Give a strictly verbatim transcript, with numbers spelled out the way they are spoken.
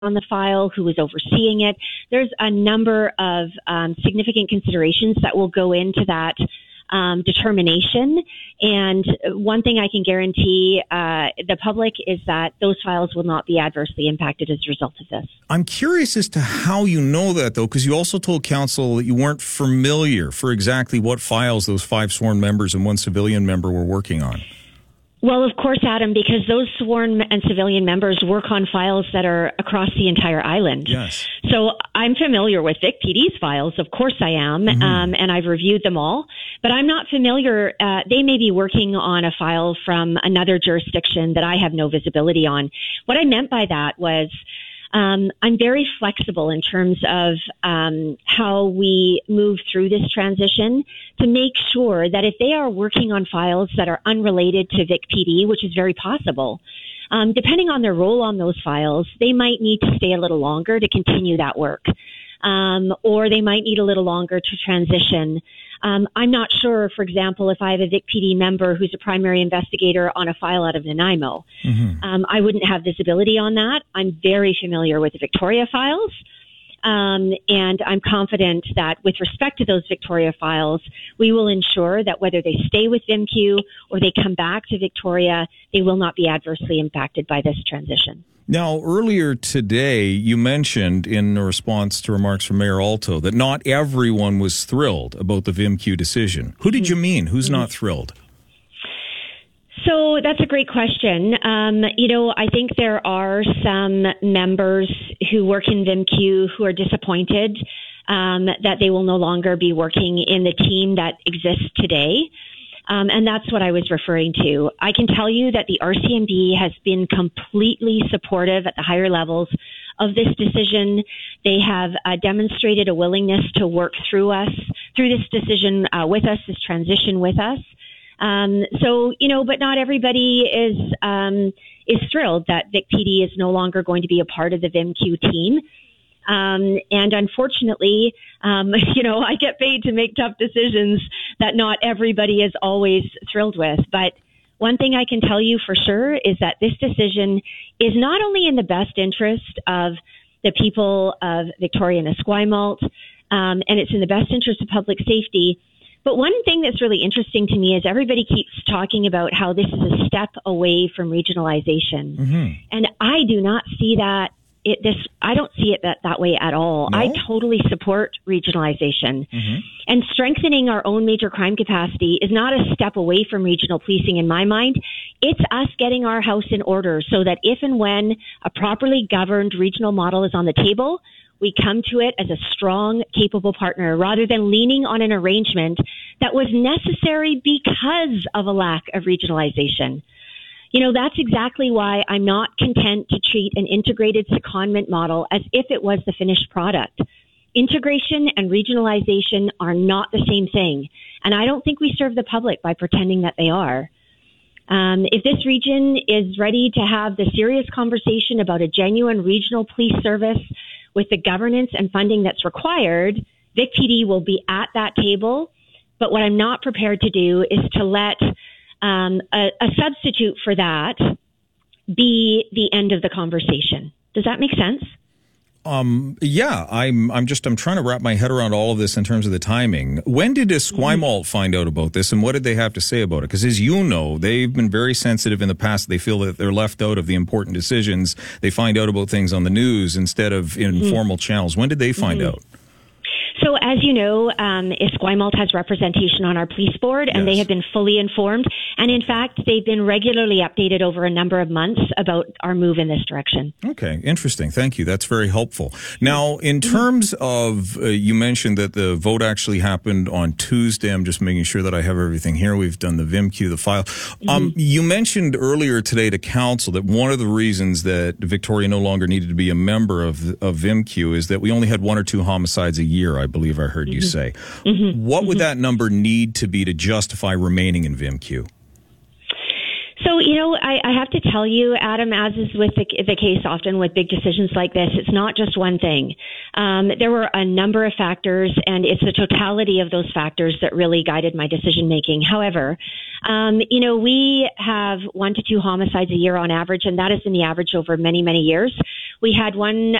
on the file, who was overseeing it. There's a number of um, significant considerations that will go into that um, determination. And one thing I can guarantee uh, the public is that those files will not be adversely impacted as a result of this. I'm curious as to how you know that, though, because you also told counsel that you weren't familiar for exactly what files those five sworn members and one civilian member were working on. Well, of course, Adam, because those sworn and civilian members work on files that are across the entire island. Yes. So I'm familiar with Vic P D's files. Of course I am. Mm-hmm. Um, and I've reviewed them all. But I'm not familiar. Uh, they may be working on a file from another jurisdiction that I have no visibility on. What I meant by that was Um, I'm very flexible in terms of um, how we move through this transition to make sure that if they are working on files that are unrelated to Vic P D, which is very possible, um, depending on their role on those files, they might need to stay a little longer to continue that work, um, or they might need a little longer to transition. Um, I'm not sure, for example, if I have a Vic P D member who's a primary investigator on a file out of Nanaimo. Mm-hmm. Um, I wouldn't have visibility on that. I'm very familiar with the Victoria files. Um, and I'm confident that with respect to those Victoria files, we will ensure that whether they stay with V I M Q or they come back to Victoria, they will not be adversely impacted by this transition. Now, earlier today, you mentioned in response to remarks from Mayor Alto that not everyone was thrilled about the V I M Q decision. Who did you mean? Who's mm-hmm. not thrilled? So that's a great question. Um, you know, I think there are some members who work in V I M Q who are disappointed um, that they will no longer be working in the team that exists today. Um, and that's what I was referring to. I can tell you that the R C M P has been completely supportive at the higher levels of this decision. They have uh, demonstrated a willingness to work through us, through this decision uh, with us, this transition with us. Um, so, you know, but not everybody is um, is thrilled that Vic P D is no longer going to be a part of the V I M Q team. Um, and unfortunately, um, you know, I get paid to make tough decisions that not everybody is always thrilled with. But one thing I can tell you for sure is that this decision is not only in the best interest of the people of Victoria and Esquimalt, um, and it's in the best interest of public safety. But one thing that's really interesting to me is everybody keeps talking about how this is a step away from regionalization. Mm-hmm. And I do not see that. It, this, I don't see it that, that way at all. No? I totally support regionalization. Mm-hmm. And strengthening our own major crime capacity is not a step away from regional policing in my mind. It's us getting our house in order so that if and when a properly governed regional model is on the table, we come to it as a strong, capable partner rather than leaning on an arrangement that was necessary because of a lack of regionalization. You know, that's exactly why I'm not content to treat an integrated secondment model as if it was the finished product. Integration and regionalization are not the same thing, and I don't think we serve the public by pretending that they are. Um, if this region is ready to have the serious conversation about a genuine regional police service with the governance and funding that's required, Vic P D will be at that table. But what I'm not prepared to do is to let Um, a, a substitute for that be the end of the conversation. Does that make sense? Um, yeah, I'm, I'm just, I'm trying to wrap my head around all of this in terms of the timing. When did Esquimalt mm-hmm. find out about this, and what did they have to say about it? Because as you know, they've been very sensitive in the past. They feel that they're left out of the important decisions. They find out about things on the news instead of in mm-hmm. formal channels. When did they find mm-hmm. out? So as you know, um, Esquimalt has representation on our police board, and yes. they have been fully informed. And in fact, they've been regularly updated over a number of months about our move in this direction. Okay, interesting. Thank you. That's very helpful. Now, in terms of, uh, you mentioned that the vote actually happened on Tuesday. I'm just making sure that I have everything here. We've done the V I M Q, the file. Um, mm-hmm. You mentioned earlier today to council that one of the reasons that Victoria no longer needed to be a member of, of V I M Q is that we only had one or two homicides a year, I believe I heard mm-hmm. you say. Mm-hmm. What would mm-hmm. that number need to be to justify remaining in V I M Q? So, you know, I, I have to tell you, Adam, as is with the, the case often with big decisions like this, it's not just one thing. Um, there were a number of factors, and it's the totality of those factors that really guided my decision making. However, um, you know, we have one to two homicides a year on average, and that has been the average over many, many years. We had one